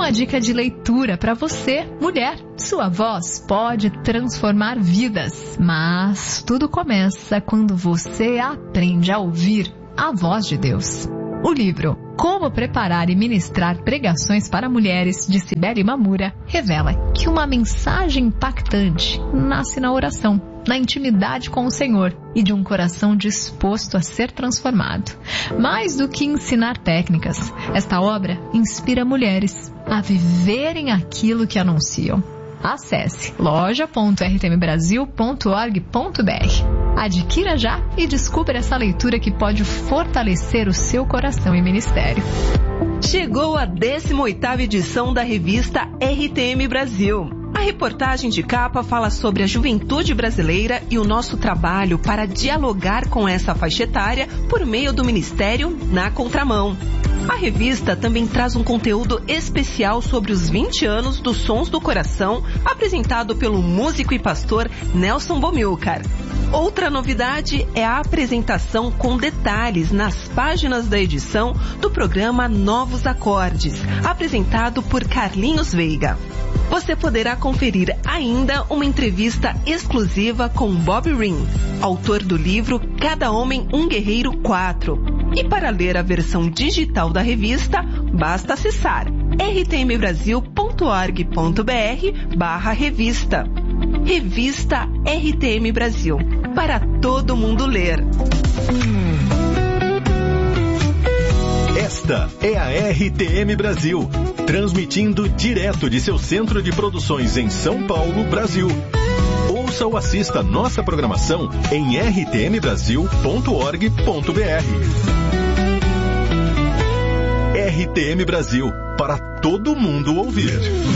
uma dica de leitura para você, mulher. Sua voz pode transformar vidas, mas tudo começa quando você aprende a ouvir a voz de Deus. O livro Como Preparar e Ministrar Pregações para Mulheres, de Cibele Mamura, revela que uma mensagem impactante nasce na oração, na intimidade com o Senhor e de um coração disposto a ser transformado. Mais do que ensinar técnicas, esta obra inspira mulheres a viverem aquilo que anunciam. Acesse loja.rtmbrasil.org.br. Adquira já e descubra essa leitura que pode fortalecer o seu coração e ministério. Chegou a 18ª edição da revista RTM Brasil. A reportagem de capa fala sobre a juventude brasileira e o nosso trabalho para dialogar com essa faixa etária por meio do Ministério Na Contramão. A revista também traz um conteúdo especial sobre os 20 anos dos Sons do Coração, apresentado pelo músico e pastor Nelson Bomilcar. Outra novidade é a apresentação com detalhes nas páginas da edição do programa Novos Acordes, apresentado por Carlinhos Veiga. Você poderá conferir ainda uma entrevista exclusiva com Bob Ring, autor do livro Cada Homem um Guerreiro 4. E para ler a versão digital da revista, basta acessar rtmbrasil.org.br/revista. Revista RTM Brasil, para todo mundo ler. Esta é a RTM Brasil, transmitindo direto de seu centro de produções em São Paulo, Brasil. Ouça ou assista nossa programação em rtmbrasil.org.br. RTM Brasil, para todo mundo ouvir.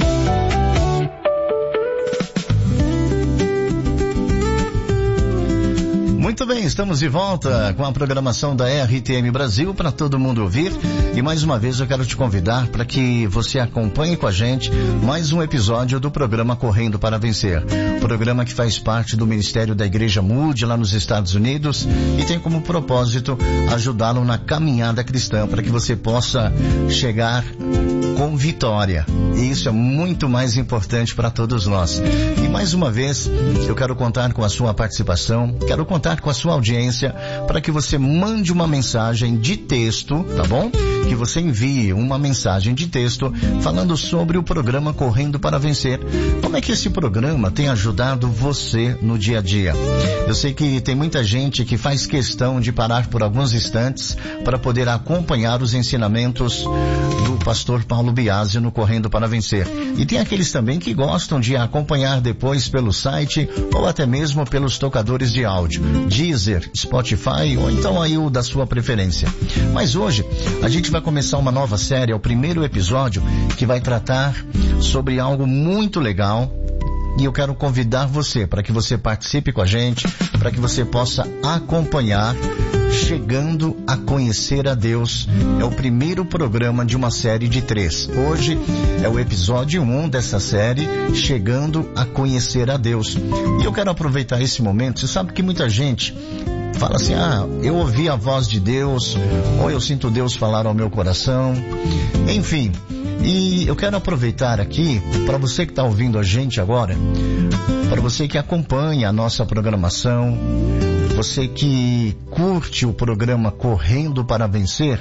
Muito bem, estamos de volta com a programação da RTM Brasil para todo mundo ouvir. E mais uma vez eu quero te convidar para que você acompanhe com a gente mais um episódio do programa Correndo para Vencer. Programa que faz parte do Ministério da Igreja Moody lá nos Estados Unidos e tem como propósito ajudá-lo na caminhada cristã para que você possa chegar com vitória. E isso é muito mais importante para todos nós. E mais uma vez eu quero contar com a sua participação, quero contar com a sua audiência para que você mande uma mensagem de texto, tá bom? Que você envie uma mensagem de texto falando sobre o programa Correndo para Vencer. Como é que esse programa tem ajudado você no dia a dia? Eu sei que tem muita gente que faz questão de parar por alguns instantes para poder acompanhar os ensinamentos do pastor Paulo Biasi no Correndo para Vencer. E tem aqueles também que gostam de acompanhar depois pelo site ou até mesmo pelos tocadores de áudio, Deezer, Spotify ou então aí o da sua preferência. Mas hoje a gente vai começar uma nova série, é o primeiro episódio que vai tratar sobre algo muito legal. E eu quero convidar você para que você participe com a gente, para que você possa acompanhar Chegando a Conhecer a Deus. É o primeiro programa de uma série de 3. Hoje é o episódio 1 dessa série, Chegando a Conhecer a Deus. E eu quero aproveitar esse momento. Você sabe que muita gente fala assim, eu ouvi a voz de Deus, ou eu sinto Deus falar ao meu coração, enfim. E eu quero aproveitar aqui, para você que está ouvindo a gente agora, para você que acompanha a nossa programação, você que curte o programa Correndo para Vencer,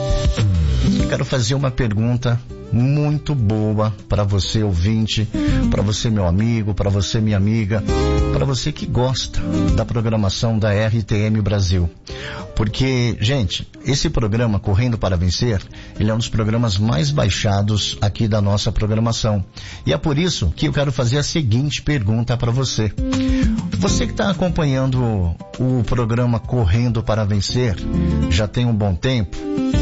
eu quero fazer uma pergunta muito boa para você ouvinte, para você meu amigo, para você minha amiga, para você que gosta da programação da RTM Brasil. Porque, gente, esse programa Correndo para Vencer, ele é um dos programas mais baixados aqui da nossa programação. E é por isso que eu quero fazer a seguinte pergunta para você. Você que está acompanhando o programa Correndo para Vencer, já tem um bom tempo?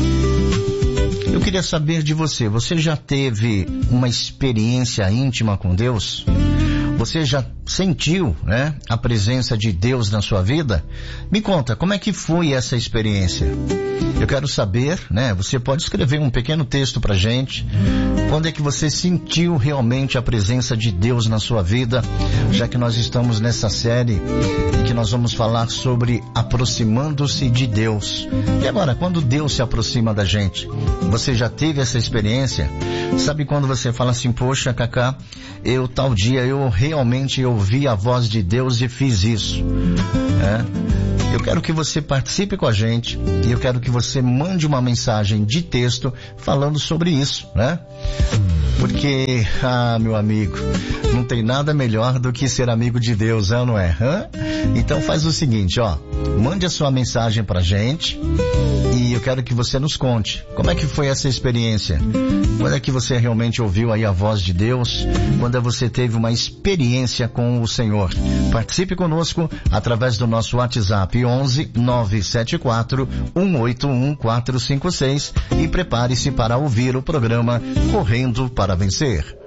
Eu queria saber de você, você já teve uma experiência íntima com Deus? Você já sentiu, né, a presença de Deus na sua vida? Me conta, como é que foi essa experiência? Eu quero saber, né, você pode escrever um pequeno texto pra gente. Quando é que você sentiu realmente a presença de Deus na sua vida? Já que nós estamos nessa série em que nós vamos falar sobre aproximando-se de Deus. E agora, quando Deus se aproxima da gente, você já teve essa experiência? Sabe quando você fala assim, poxa, Cacá, tal dia eu realmente ouvi a voz de Deus e fiz isso. Eu quero que você participe com a gente e eu quero que você mande uma mensagem de texto falando sobre isso, né? Porque, meu amigo, não tem nada melhor do que ser amigo de Deus, não é? Então faz o seguinte, mande a sua mensagem pra gente e eu quero que você nos conte como é que foi essa experiência. Quando é que você realmente ouviu aí a voz de Deus? Quando você teve uma experiência com o Senhor? Participe conosco através do nosso WhatsApp 11 974 181 456 e prepare-se para ouvir o programa Correndo para Vencer.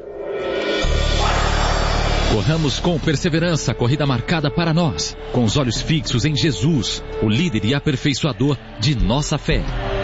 Corramos com perseverança a corrida marcada para nós, com os olhos fixos em Jesus, o líder e aperfeiçoador de nossa fé.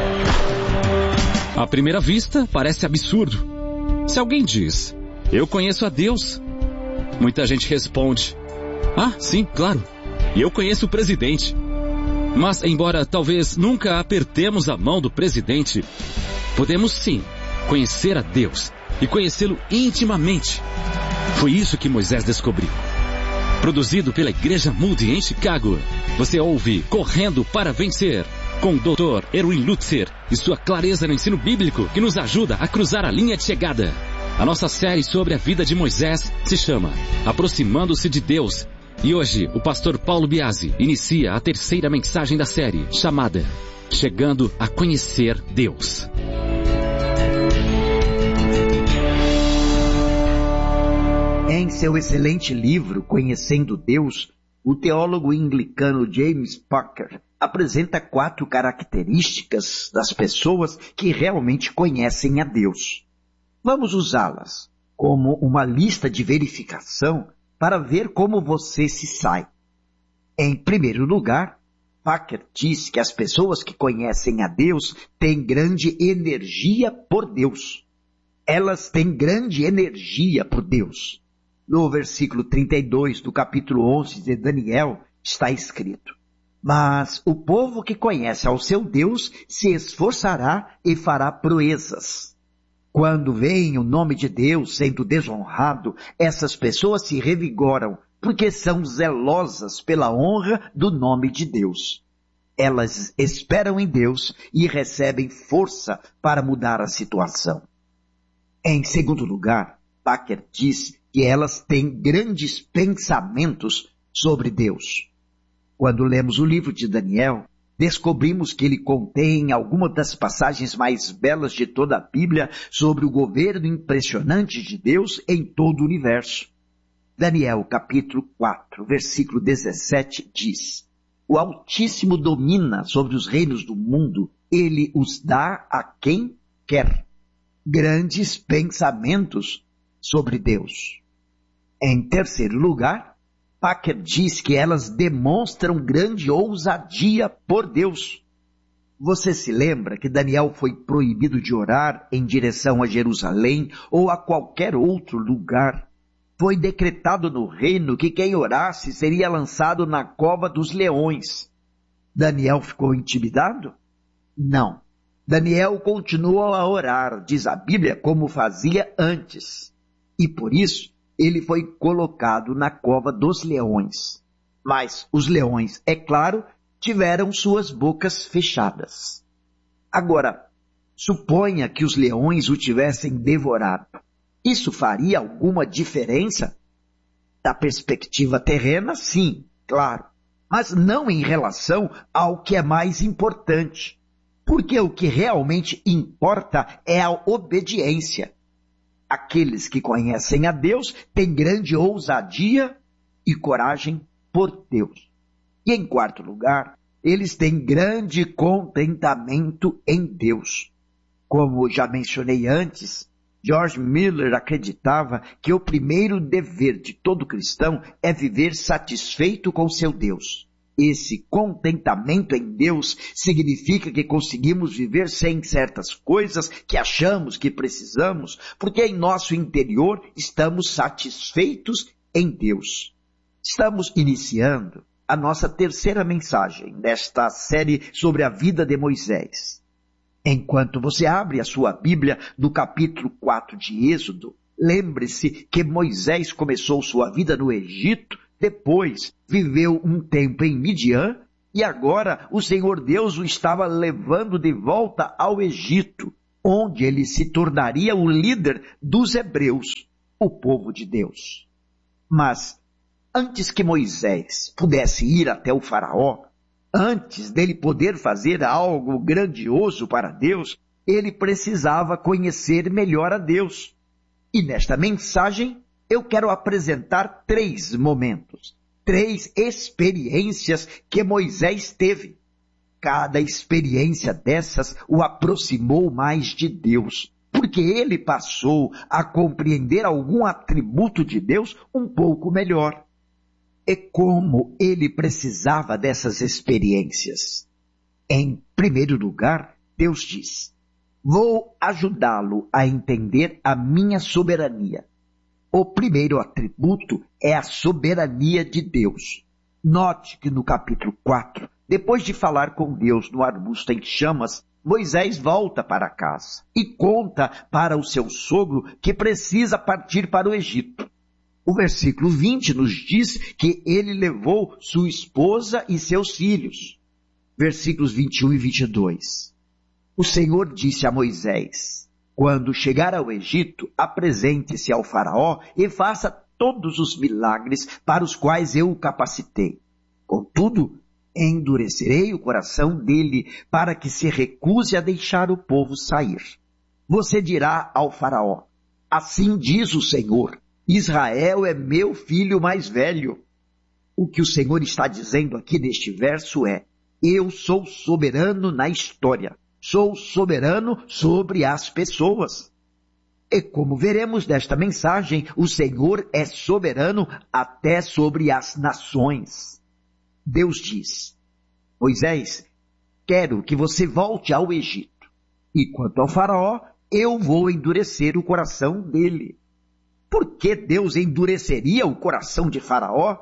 À primeira vista, parece absurdo. Se alguém diz, eu conheço a Deus, muita gente responde, sim, claro, eu conheço o presidente. Mas, embora talvez nunca apertemos a mão do presidente, podemos sim conhecer a Deus e conhecê-lo intimamente. Foi isso que Moisés descobriu. Produzido pela Igreja Moody em Chicago, você ouve Correndo para Vencer, com o Dr. Erwin Lutzer e sua clareza no ensino bíblico que nos ajuda a cruzar a linha de chegada. A nossa série sobre a vida de Moisés se chama Aproximando-se de Deus. E hoje, o pastor Paulo Biasi inicia a terceira mensagem da série, chamada Chegando a Conhecer Deus. Em seu excelente livro, Conhecendo Deus, o teólogo anglicano James Packer apresenta 4 características das pessoas que realmente conhecem a Deus. Vamos usá-las como uma lista de verificação para ver como você se sai. Em primeiro lugar, Packer diz que as pessoas que conhecem a Deus têm grande energia por Deus. Elas têm grande energia por Deus. No versículo 32 do capítulo 11 de Daniel está escrito: mas o povo que conhece ao seu Deus se esforçará e fará proezas. Quando veem o nome de Deus sendo desonrado, essas pessoas se revigoram, porque são zelosas pela honra do nome de Deus. Elas esperam em Deus e recebem força para mudar a situação. Em segundo lugar, Packer diz que elas têm grandes pensamentos sobre Deus. Quando lemos o livro de Daniel, descobrimos que ele contém algumas das passagens mais belas de toda a Bíblia sobre o governo impressionante de Deus em todo o universo. Daniel, capítulo 4, versículo 17, diz: o Altíssimo domina sobre os reinos do mundo, ele os dá a quem quer. Grandes pensamentos sobre Deus. Em terceiro lugar, Packer diz que elas demonstram grande ousadia por Deus. Você se lembra que Daniel foi proibido de orar em direção a Jerusalém ou a qualquer outro lugar? Foi decretado no reino que quem orasse seria lançado na cova dos leões. Daniel ficou intimidado? Não. Daniel continuou a orar, diz a Bíblia, como fazia antes. E por isso, ele foi colocado na cova dos leões. Mas os leões, é claro, tiveram suas bocas fechadas. Agora, suponha que os leões o tivessem devorado. Isso faria alguma diferença? Da perspectiva terrena, sim, claro. Mas não em relação ao que é mais importante. Porque o que realmente importa é a obediência. Aqueles que conhecem a Deus têm grande ousadia e coragem por Deus. E em quarto lugar, eles têm grande contentamento em Deus. Como já mencionei antes, George Miller acreditava que o primeiro dever de todo cristão é viver satisfeito com seu Deus. Esse contentamento em Deus significa que conseguimos viver sem certas coisas que achamos que precisamos, porque em nosso interior estamos satisfeitos em Deus. Estamos iniciando a nossa terceira mensagem desta série sobre a vida de Moisés. Enquanto você abre a sua Bíblia no capítulo 4 de Êxodo, lembre-se que Moisés começou sua vida no Egito, depois viveu um tempo em Midian e agora o Senhor Deus o estava levando de volta ao Egito, onde ele se tornaria o líder dos hebreus, o povo de Deus. Mas antes que Moisés pudesse ir até o faraó, antes dele poder fazer algo grandioso para Deus, ele precisava conhecer melhor a Deus. E nesta mensagem, eu quero apresentar 3 momentos, 3 experiências que Moisés teve. Cada experiência dessas o aproximou mais de Deus, porque ele passou a compreender algum atributo de Deus um pouco melhor. E como ele precisava dessas experiências? Em primeiro lugar, Deus diz: vou ajudá-lo a entender a minha soberania. O primeiro atributo é a soberania de Deus. Note que no capítulo 4, depois de falar com Deus no arbusto em chamas, Moisés volta para casa e conta para o seu sogro que precisa partir para o Egito. O versículo 20 nos diz que ele levou sua esposa e seus filhos. Versículos 21 e 22. O Senhor disse a Moisés: quando chegar ao Egito, apresente-se ao faraó e faça todos os milagres para os quais eu o capacitei. Contudo, endurecerei o coração dele para que se recuse a deixar o povo sair. Você dirá ao faraó: assim diz o Senhor, Israel é meu filho mais velho. O que o Senhor está dizendo aqui neste verso é: eu sou soberano na história, sou soberano sobre as pessoas. E como veremos nesta mensagem, o Senhor é soberano até sobre as nações. Deus diz: Moisés, quero que você volte ao Egito, e quanto ao faraó, eu vou endurecer o coração dele. Por que Deus endureceria o coração de Faraó?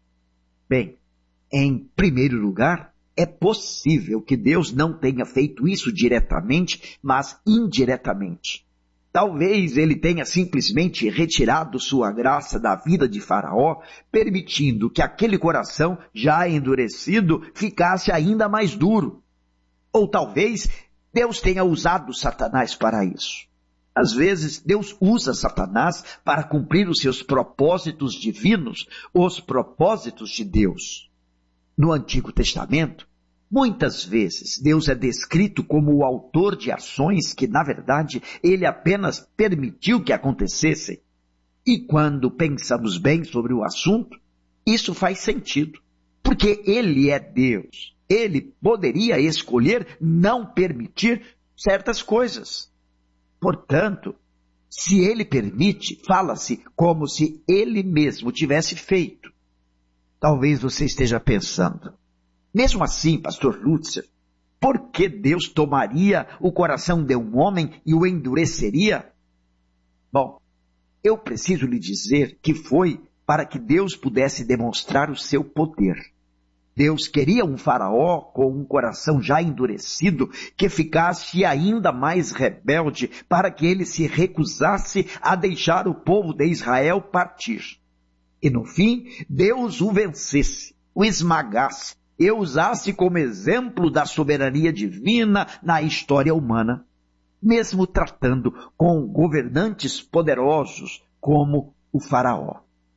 Bem, em primeiro lugar, é possível que Deus não tenha feito isso diretamente, mas indiretamente. Talvez ele tenha simplesmente retirado sua graça da vida de Faraó, permitindo que aquele coração já endurecido ficasse ainda mais duro. Ou talvez Deus tenha usado Satanás para isso. Às vezes, Deus usa Satanás para cumprir os seus propósitos divinos, os propósitos de Deus. No Antigo Testamento, muitas vezes Deus é descrito como o autor de ações que, na verdade, ele apenas permitiu que acontecessem. E quando pensamos bem sobre o assunto, isso faz sentido, porque ele é Deus. Ele poderia escolher não permitir certas coisas. Portanto, se ele permite, fala-se como se ele mesmo tivesse feito. Talvez você esteja pensando: mesmo assim, pastor Lutzer, por que Deus tomaria o coração de um homem e o endureceria? Bom, eu preciso lhe dizer que foi para que Deus pudesse demonstrar o seu poder. Deus queria um faraó com um coração já endurecido que ficasse ainda mais rebelde para que ele se recusasse a deixar o povo de Israel partir. E no fim, Deus o vencesse, o esmagasse e o usasse como exemplo da soberania divina na história humana, mesmo tratando com governantes poderosos como o faraó.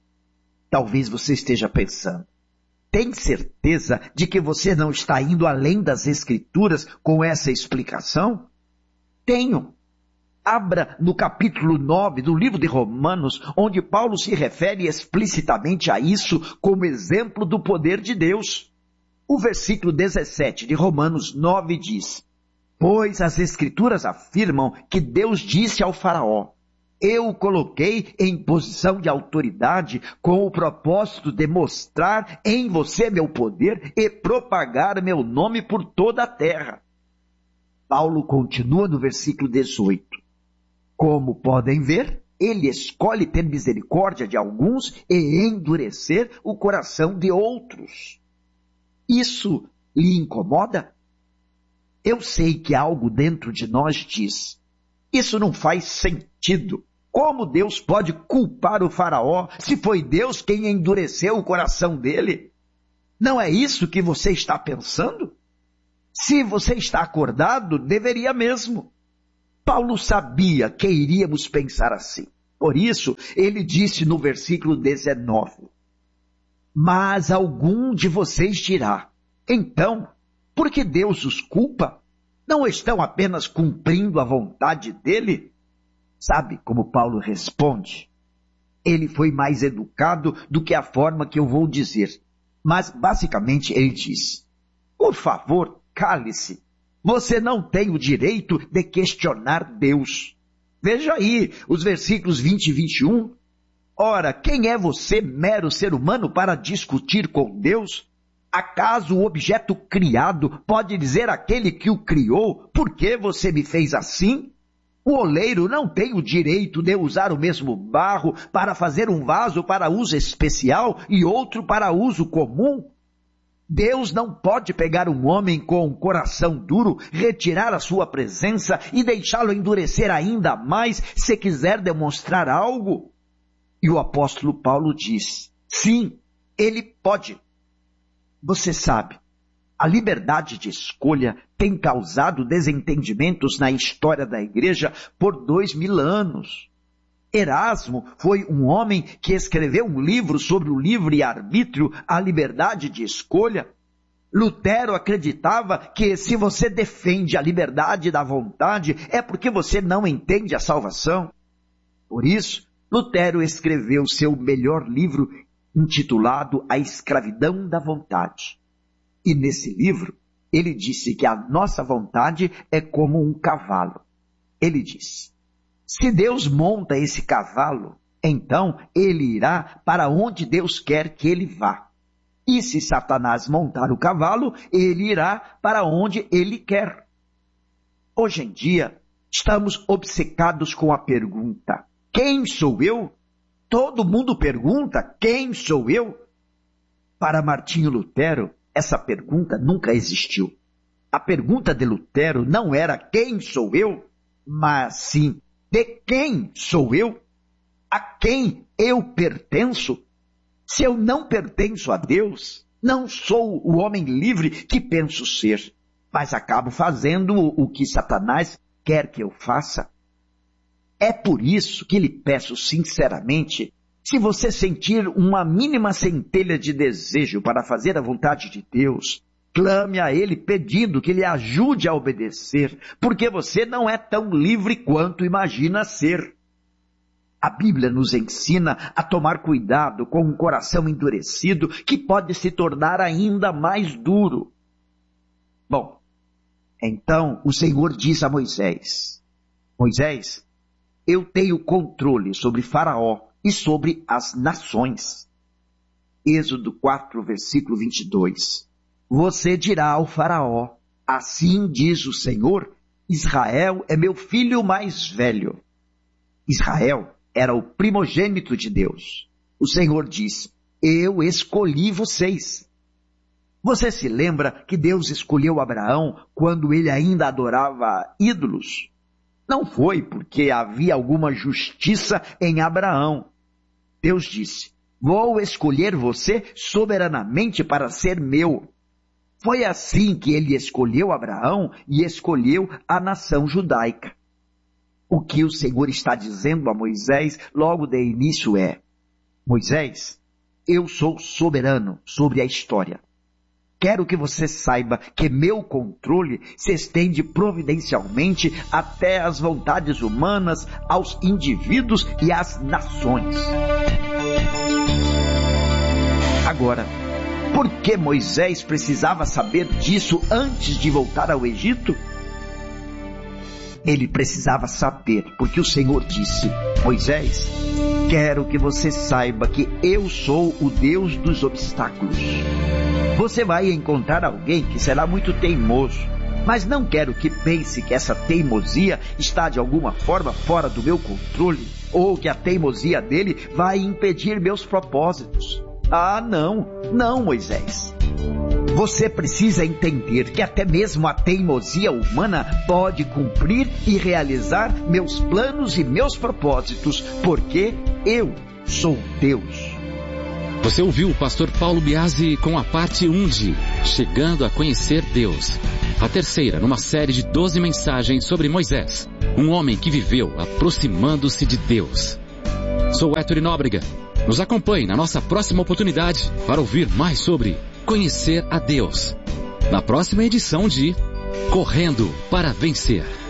Talvez você esteja pensando: tem certeza de que você não está indo além das Escrituras com essa explicação? Tenho. Abra no capítulo 9 do livro de Romanos, onde Paulo se refere explicitamente a isso como exemplo do poder de Deus. O versículo 17 de Romanos 9 diz: pois as Escrituras afirmam que Deus disse ao faraó: Eu o coloquei em posição de autoridade com o propósito de mostrar em você meu poder e propagar meu nome por toda a terra. Paulo continua no versículo 18. Como podem ver, ele escolhe ter misericórdia de alguns e endurecer o coração de outros. Isso lhe incomoda? Eu sei que algo dentro de nós diz: isso não faz sentido. Como Deus pode culpar o faraó se foi Deus quem endureceu o coração dele? Não é isso que você está pensando? Se você está acordado, deveria mesmo. Paulo sabia que iríamos pensar assim. Por isso, ele disse no versículo 19: mas algum de vocês dirá: então, por que Deus os culpa? Não estão apenas cumprindo a vontade dele? Sabe como Paulo responde? Ele foi mais educado do que a forma que eu vou dizer. Mas, basicamente, ele diz: por favor, cale-se. Você não tem o direito de questionar Deus. Veja aí os versículos 20 e 21. Ora, quem é você, mero ser humano, para discutir com Deus? Acaso o objeto criado pode dizer àquele que o criou: por que você me fez assim? O oleiro não tem o direito de usar o mesmo barro para fazer um vaso para uso especial e outro para uso comum? Deus não pode pegar um homem com um coração duro, retirar a sua presença e deixá-lo endurecer ainda mais se quiser demonstrar algo? E o apóstolo Paulo diz: sim, ele pode. Você sabe, a liberdade de escolha tem causado desentendimentos na história da igreja por 2000 anos. Erasmo foi um homem que escreveu um livro sobre o livre-arbítrio, a liberdade de escolha. Lutero acreditava que se você defende a liberdade da vontade, é porque você não entende a salvação. Por isso, Lutero escreveu seu melhor livro, intitulado A Escravidão da Vontade. E nesse livro, ele disse que a nossa vontade é como um cavalo. Ele diz: se Deus monta esse cavalo, então ele irá para onde Deus quer que ele vá. E se Satanás montar o cavalo, ele irá para onde ele quer. Hoje em dia, estamos obcecados com a pergunta: quem sou eu? Todo mundo pergunta: quem sou eu? Para Martinho Lutero, essa pergunta nunca existiu. A pergunta de Lutero não era quem sou eu, mas sim de quem sou eu? A quem eu pertenço? Se eu não pertenço a Deus, não sou o homem livre que penso ser, mas acabo fazendo o que Satanás quer que eu faça. É por isso que lhe peço sinceramente, se você sentir uma mínima centelha de desejo para fazer a vontade de Deus, clame a Ele pedindo que lhe ajude a obedecer, porque você não é tão livre quanto imagina ser. A Bíblia nos ensina a tomar cuidado com um coração endurecido que pode se tornar ainda mais duro. Bom, então o Senhor diz a Moisés: Moisés, eu tenho controle sobre Faraó e sobre as nações. Êxodo 4, versículo 22. Você dirá ao Faraó: assim diz o Senhor, Israel é meu filho mais velho. Israel era o primogênito de Deus. O Senhor diz: eu escolhi vocês. Você se lembra que Deus escolheu Abraão quando ele ainda adorava ídolos? Não foi porque havia alguma justiça em Abraão. Deus disse: vou escolher você soberanamente para ser meu. Foi assim que ele escolheu Abraão e escolheu a nação judaica. O que o Senhor está dizendo a Moisés logo de início é: Moisés, eu sou soberano sobre a história. Quero que você saiba que meu controle se estende providencialmente até as vontades humanas, aos indivíduos e às nações. Agora, por que Moisés precisava saber disso antes de voltar ao Egito? Ele precisava saber, porque o Senhor disse: Moisés, quero que você saiba que eu sou o Deus dos obstáculos. Você vai encontrar alguém que será muito teimoso, mas não quero que pense que essa teimosia está de alguma forma fora do meu controle, ou que a teimosia dele vai impedir meus propósitos. Ah, não, Moisés. Você precisa entender que até mesmo a teimosia humana pode cumprir e realizar meus planos e meus propósitos, porque eu sou Deus. Você ouviu o pastor Paulo Biasi com a parte 1 de Chegando a Conhecer Deus. A terceira numa série de 12 mensagens sobre Moisés, um homem que viveu aproximando-se de Deus. Sou Héctor Nóbrega. Nos acompanhe na nossa próxima oportunidade para ouvir mais sobre Conhecer a Deus, na próxima edição de Correndo para Vencer.